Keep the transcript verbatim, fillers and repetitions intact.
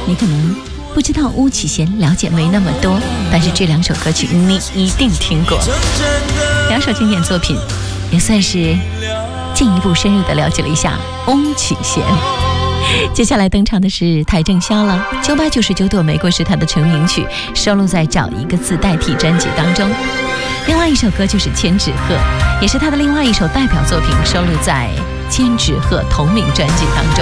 你可能不知道巫启贤，了解没那么多，但是这两首歌曲你一定听过。两首经典作品也算是进一步深入的了解了一下巫启贤。接下来登场的是邰正宵了，九百九十九朵玫瑰是他的成名曲，收录在找一个字代替专辑当中。另外一首歌就是千纸鹤，也是他的另外一首代表作品，收录在千纸鹤同名专辑当中。